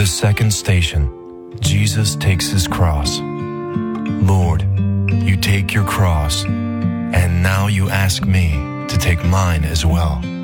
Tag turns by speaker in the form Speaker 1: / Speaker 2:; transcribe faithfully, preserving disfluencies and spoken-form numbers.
Speaker 1: second station, Jesus takes his cross. Lord, you take your cross, and now you ask me to take mine as well.